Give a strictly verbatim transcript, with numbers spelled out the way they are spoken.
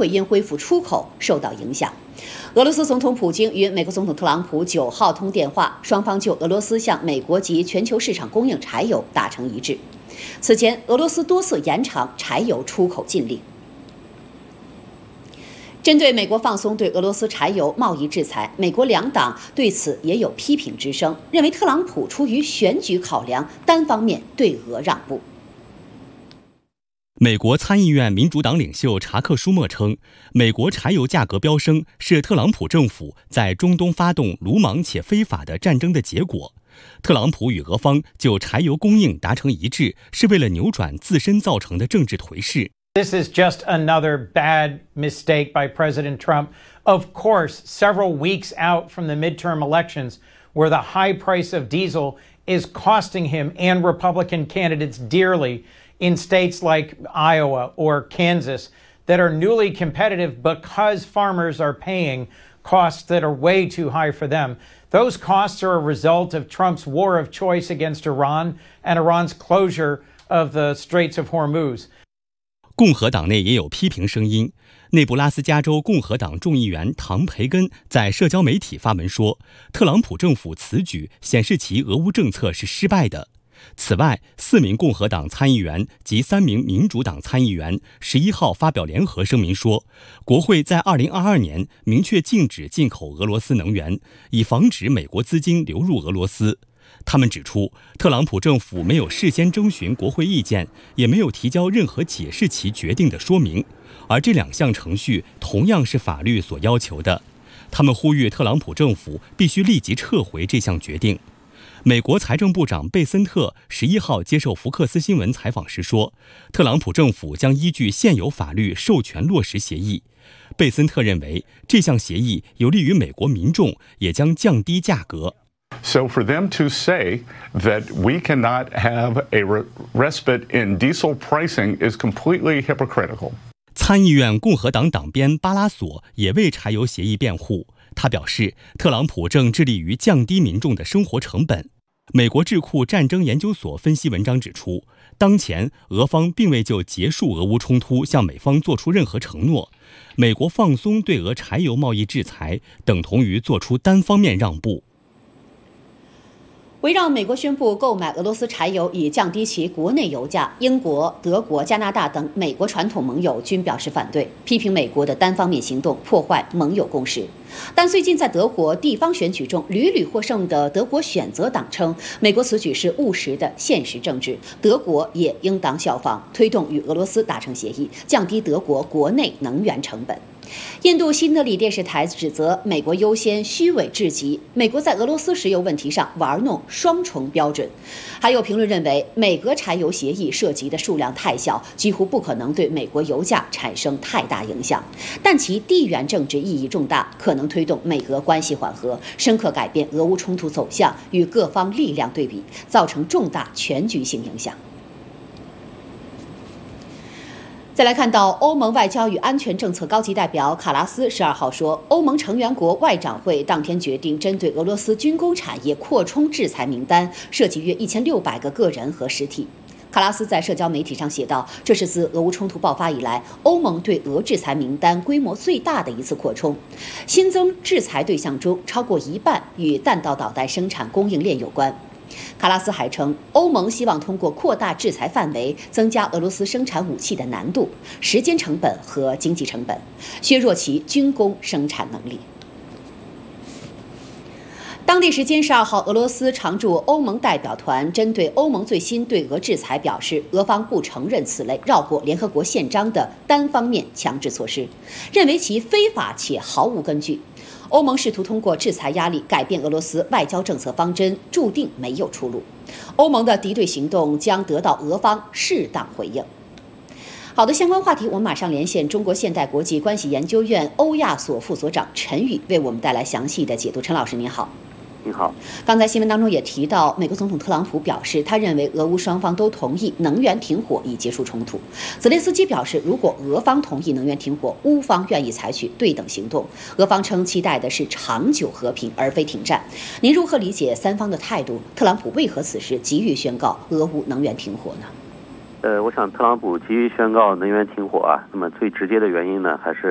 会因恢复出口受到影响。俄罗斯总统普京与美国总统特朗普九号通电话，双方就俄罗斯向美国及全球市场供应柴油达成一致。此前，俄罗斯多次延长柴油出口禁令。针对美国放松对俄罗斯柴油贸易制裁，美国两党对此也有批评之声，认为特朗普出于选举考量，单方面对俄让步。 美国参议院民主党领袖查克·舒默称，美国柴油价格飙升是特朗普政府在中东发动鲁莽且非法的战争的结果。特朗普与俄方就柴油供应达成一致，是为了扭转自身造成的政治颓势。 This is just another bad mistake by President Trump. Of course, several weeks out from the midterm elections, where the high price of diesel is costing him and Republican candidates dearly in states like Iowa or Kansas that are newly competitive because farmers are paying costs that are way too high for them. Those costs are a result of Trump's war of choice against Iran and Iran's closure of the Straits of Hormuz. 共和党内也有批评声音。内布拉斯加州共和党众议员唐培根在社交媒体发文说，特朗普政府此举显示其俄乌政策是失败的。此外，四名共和党参议员及三名民主党参议员十一号发表联合声明说，国会在二零二二年明确禁止进口俄罗斯能源，以防止美国资金流入俄罗斯。他们指出，特朗普政府没有事先征询国会意见，也没有提交任何解释其决定的说明，而这两项程序同样是法律所要求的。他们呼吁特朗普政府必须立即撤回这项决定。美国财政部长贝森特十一号接受福克斯新闻采访时说，特朗普政府将依据现有法律授权落实协议。贝森特认为，这项协议有利于美国民众，也将降低价格。 So for them to say that we cannot have a respite in diesel pricing is completely hypocritical. 参议院共和党党鞭巴拉索也为柴油协议辩护。他表示，特朗普正致力于降低民众的生活成本。美国智库战争研究所分析文章指出，当前俄方并未就结束俄乌冲突向美方做出任何承诺。美国放松对俄柴油贸易制裁，等同于做出单方面让步。 围绕美国宣布购买俄罗斯柴油以降低其国内油价，英国、德国、加拿大等美国传统盟友均表示反对，批评美国的单方面行动破坏盟友共识。但最近在德国地方选举中屡屡获胜的德国选择党称，美国此举是务实的现实政治，德国也应当效仿，推动与俄罗斯达成协议，降低德国国内能源成本。印度新德里电视台指责美国优先虚伪至极，美国在俄罗斯石油问题上玩弄双重标准。还有评论认为，美俄柴油协议涉及的数量太小，几乎不可能对美国油价产生太大影响，但其地缘政治意义重大，可能推动美俄关系缓和，深刻改变俄乌冲突走向与各方力量对比，造成重大全局性影响。再来看到欧盟外交与安全政策高级代表卡拉斯十二号说，欧盟成员国外长会当天决定针对俄罗斯军工产业扩充制裁名单，涉及约一千六百个个人和实体。卡拉斯在社交媒体上写道，这是自俄乌冲突爆发以来，欧盟对俄制裁名单规模最大的一次扩充。新增制裁对象中，超过一半与弹道导弹生产供应链有关。卡拉斯还称，欧盟希望通过扩大制裁范围，增加俄罗斯生产武器的难度、时间成本和经济成本，削弱其军工生产能力。当地时间十二号，俄罗斯常驻欧盟代表团针对欧盟最新对俄制裁表示，俄方不承认此类绕过联合国宪章的单方面强制措施，认为其非法且毫无根据。欧盟试图通过制裁压力改变俄罗斯外交政策方针，注定没有出路。欧盟的敌对行动将得到俄方适当回应。好的，相关话题我们马上连线中国现代国际关系研究院欧亚所副所长陈宇，为我们带来详细的解读。陈老师您好。 你好， 刚才新闻当中也提到，美国总统特朗普表示，他认为俄乌双方都同意能源停火以结束冲突。泽连斯基表示，如果俄方同意能源停火，乌方愿意采取对等行动。俄方称期待的是长久和平，而非停战。您如何理解三方的态度？特朗普为何此时急于宣告俄乌能源停火呢？ 呃，我想特朗普急于宣告能源停火啊，那么最直接的原因呢，还是